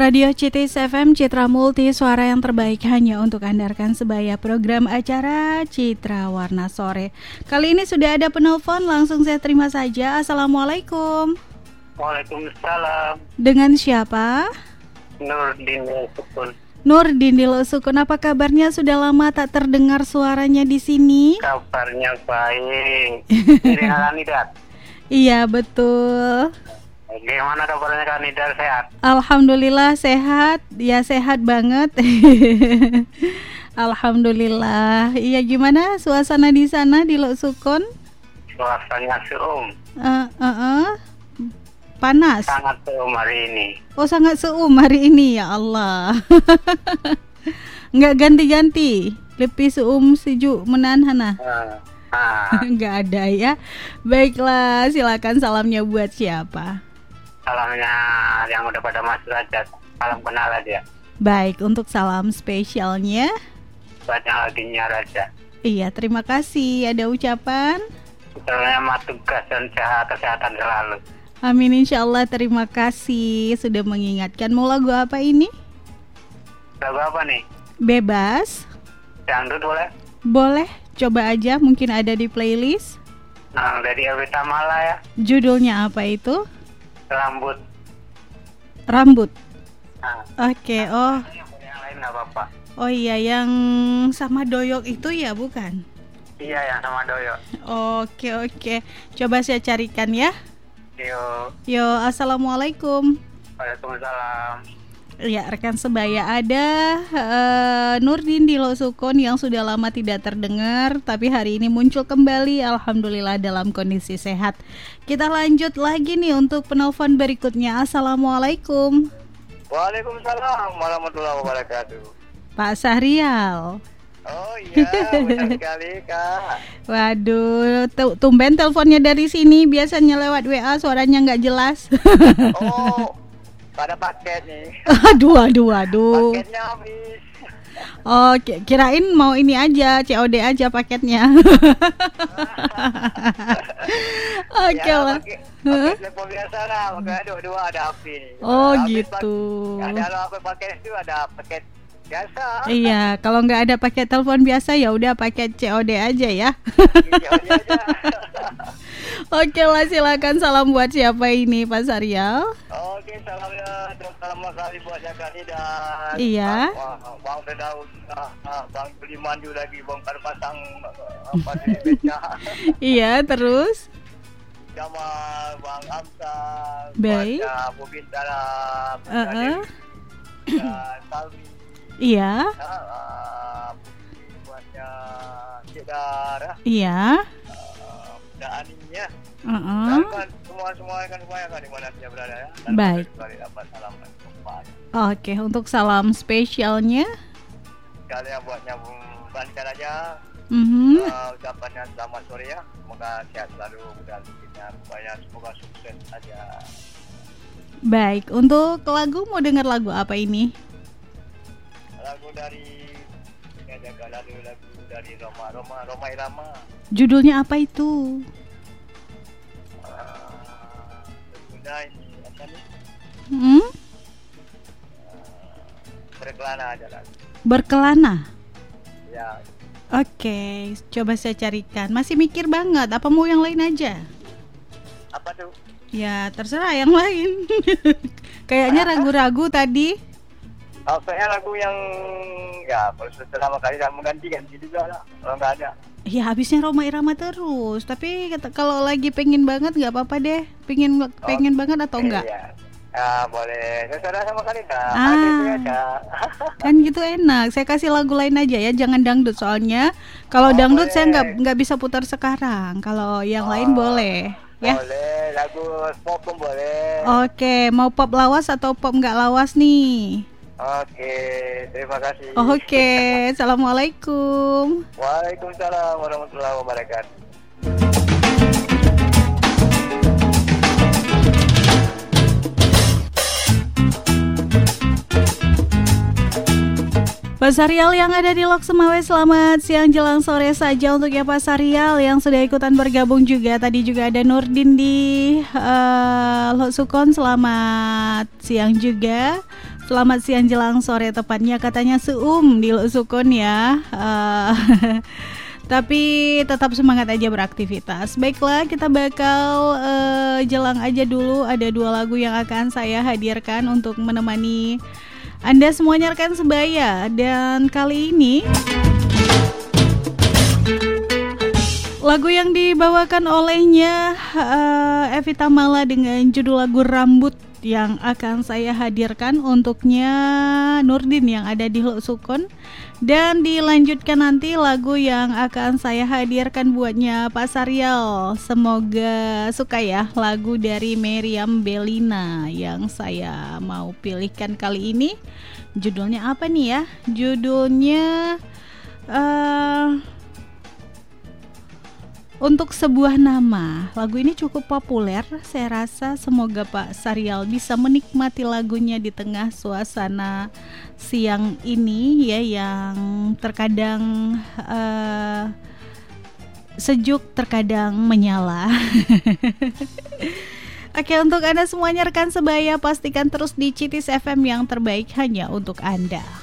Radio Citis FM, Citra Multi, suara yang terbaik hanya untuk Anda rekan sebaya program acara Citra Warna Sore. Kali ini sudah ada penelpon, langsung saya terima saja. Assalamualaikum. Waalaikumsalam. Dengan siapa? Nurdin Sukun. Nurdin di Sukun, apa kabarnya? Sudah lama tak terdengar suaranya di sini. Kabarnya baik. Ini Kanidar. Iya, betul. Gimana kabarnya Kanidar, sehat? Alhamdulillah sehat. Ya, sehat banget. Alhamdulillah. Iya, gimana suasana di sana di Sukun? Suasananya seum. Panas. Sangat seum hari ini. Oh, sangat seum hari ini, ya Allah. Nggak ganti-ganti. Lebih seum sejuk menahan hana. Nggak ada ya. Baiklah, silakan salamnya buat siapa? Salamnya yang udah pada masuk aja. Salam kenal aja. Baik, untuk salam spesialnya Buat yang lagi nyar aja. Iya, terima kasih. Ada ucapan? Selamat tugas dan kesehatan selalu. Amin, insya Allah. Terima kasih sudah mengingatkan. Mau lagu apa ini? Lagu apa nih? Bebas. Dangdut boleh? Boleh, coba aja, mungkin ada di playlist. Nah, dari Elvita Mala ya. Judulnya apa itu? Rambut. Nah. Oke, oh. Yang lain nggak apa-apa. Oh iya, yang sama Doyok itu ya, bukan? Iya, yang sama Doyo. Oke. Coba saya carikan ya. Yo, assalamualaikum. Waalaikumsalam. Ya, rekan sebaya, ada Nurdin di Sukun yang sudah lama tidak terdengar, tapi hari ini muncul kembali. Alhamdulillah dalam kondisi sehat. Kita lanjut lagi nih untuk penelpon berikutnya. Assalamualaikum. Waalaikumsalam warahmatullahi wabarakatuh. Pak Sahrial. Oh iya, benar sekali Kak. Waduh, tumben teleponnya dari sini. Biasanya lewat WA suaranya nggak jelas. Oh, pada paket nih. Aduh. Paketnya habis. Oh, kirain mau ini aja, COD aja paketnya. Oke Ya, lah. paket telepon biasa lah, makanya dua ada api nih. Oh Habis gitu. Ada apa paket itu, ada paket biasa. Iya, kalau nggak ada paket telepon biasa ya udah paket COD aja ya. COD aja. Oke lah, silakan salam buat siapa ini Pak Sahrial? Oke, salamnya terutama kali buat Jakani dan Iya. Bang Firdaus, Bang Budiman juga lagi bongkar pasang apa di beca. Iya, terus? Jamal, Bang Amsal, Baik. buatnya Bu Bintara, dan Salmi. Iya. Buatnya Cik Dara. Iya. Dan Aninya. Kan semua kan di mana dia berada ya. Dan baik. Dapat salam dan Oke, untuk salam spesialnya kalian buatnya Bung Bancar aja. Ucapannya selamat sore ya. Semoga sehat selalu dan rezekinya supaya semoga sukses saja. Baik, untuk lagu mau dengar lagu apa ini? Lagu dari lagu dari Roma Irama. Judulnya apa itu? Lagunya ini apa nih? Berkelana aja lah. Berkelana. Ya. Oke, coba saya carikan. Masih mikir banget, apa mau yang lain aja? Apa tuh? Ya, terserah yang lain. Kayaknya ragu-ragu tadi. Kayaknya lagu yang ya pertama kali dan mengganti-ganti juga lah. Kalau nggak ada. Ya, habisnya Roma Irama terus. Tapi kalau lagi pengen banget nggak apa-apa deh. Pengen banget atau enggak? Iya. Boleh. Terserah sama kali Kak. Kan gitu enak. Saya kasih lagu lain aja ya. Jangan dangdut soalnya. Kalau dangdut boleh. Saya nggak bisa putar sekarang. Kalau yang lain boleh. Ya? Boleh. Lagu pop pun boleh. Oke. Mau pop lawas atau pop nggak lawas nih? Oke, terima kasih. Oke, assalamualaikum. Waalaikumsalam warahmatullahi wabarakatuh. Pak Sarial yang ada di Lok Semawe, selamat siang jelang sore saja untuk ya Pak Sarial yang sudah ikutan bergabung juga. Tadi juga ada Nurdin di Lok Sukon, selamat siang juga. Selamat siang jelang sore, tepatnya katanya di Lok Sukon ya. Tapi tetap semangat aja beraktivitas. Baiklah, kita bakal jelang aja dulu. Ada 2 lagu yang akan saya hadirkan untuk menemani Anda semuanya rekan sebaya. Dan kali ini lagu yang dibawakan olehnya Evita Mala dengan judul lagu Rambut yang akan saya hadirkan untuknya Nurdin yang ada di Lok Sukon. Dan dilanjutkan nanti lagu yang akan saya hadirkan buatnya Pak Sarial. Semoga suka ya lagu dari Meriam Bellina yang saya mau pilihkan kali ini. Judulnya apa nih ya? Judulnya Untuk Sebuah Nama. Lagu ini cukup populer. Saya rasa semoga Pak Sarial bisa menikmati lagunya di tengah suasana siang ini ya, yang terkadang sejuk, terkadang menyala. Oke, untuk Anda semuanya rekan sebaya, pastikan terus di Citis FM yang terbaik hanya untuk Anda.